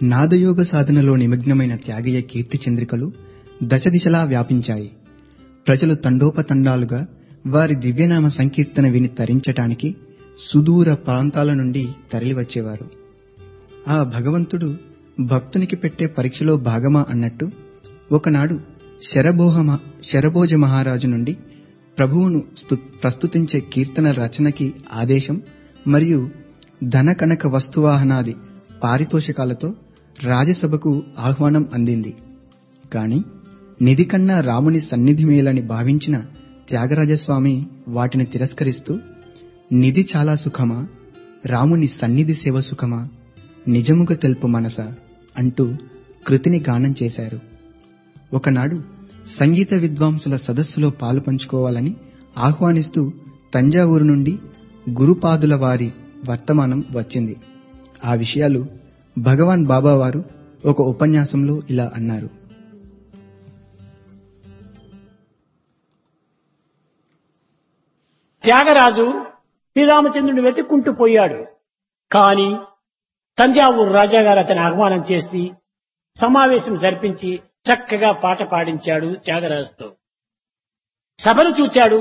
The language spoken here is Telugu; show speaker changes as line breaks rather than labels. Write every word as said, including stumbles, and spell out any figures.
నాదయోగ సాధనలో నిమగ్నమైన త్యాగయ్య కీర్తి చంద్రికలు దశ దిశలా వ్యాపించాయి. ప్రజలు తండోపతండాలుగా వారి దివ్యనామ సంకీర్తన విని తరించటానికి సుదూర ప్రాంతాల నుండి తరలివచ్చేవారు. ఆ భగవంతుడు భక్తునికి పెట్టే పరీక్షలో భాగమా అన్నట్టు ఒకనాడు శరభోహ శరభోజ మహారాజు నుండి ప్రభువును ప్రస్తుతించే కీర్తన రచనకి ఆదేశం మరియు ధన కనక వస్తువాహనాది పారితోషికాలతో రాజసభకు ఆహ్వానం అందింది. కాని నిధి కన్నా రాముని సన్నిధి మేలని భావించిన త్యాగరాజస్వామి వాటిని తిరస్కరిస్తూ నిధి చాలా సుఖమా, రాముని సన్నిధి సేవ సుఖమా, నిజముగా తెలుపు మనస అంటూ కృతిని గానం చేశారు. ఒకనాడు సంగీత విద్వాంసుల సదస్సులో పాలు పంచుకోవాలని ఆహ్వానిస్తూ తంజావూరు నుండి గురుపాదుల వారి వర్తమానం వచ్చింది. ఆ విషయాలు భగవాన్ బాబా వారు ఒక ఉపన్యాసంలో ఇలా అన్నారు.
త్యాగరాజు శ్రీరామచంద్రుని వెతుక్కుంటూ పోయాడు. కాని తంజావూరు రాజాగారు అతని ఆహ్వానం చేసి సమావేశం జరిపించి చక్కగా పాట పాడించాడు త్యాగరాజుతో. సభను చూచాడు.